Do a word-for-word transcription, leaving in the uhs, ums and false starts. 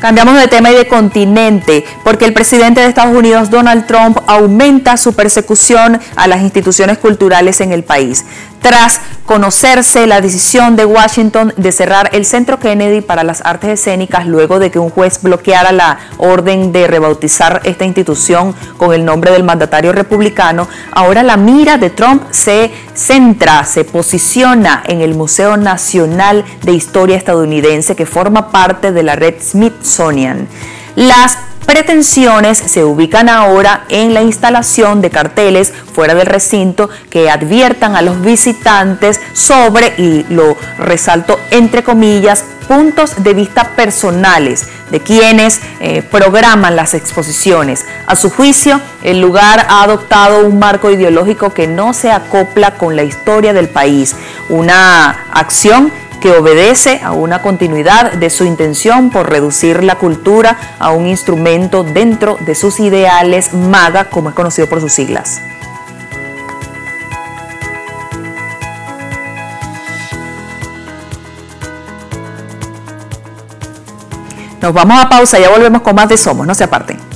Cambiamos de tema y de continente, porque el presidente de Estados Unidos, Donald Trump, aumenta su persecución a las instituciones culturales en el país, tras conocerse la decisión de Washington de cerrar el Centro Kennedy para las Artes Escénicas luego de que un juez bloqueara la orden de rebautizar esta institución con el nombre del mandatario republicano. Ahora la mira de Trump se centra, se posiciona en el Museo Nacional de Historia Estadounidense, que forma parte de la red Smithsonian. Las pretensiones se ubican ahora en la instalación de carteles fuera del recinto que adviertan a los visitantes sobre, y lo resalto entre comillas, puntos de vista personales de quienes eh, programan las exposiciones. A su juicio, el lugar ha adoptado un marco ideológico que no se acopla con la historia del país, una acción que obedece a una continuidad de su intención por reducir la cultura a un instrumento dentro de sus ideales MAGA, como es conocido por sus siglas. Nos vamos a pausa, ya volvemos con más de Somos, no se aparten.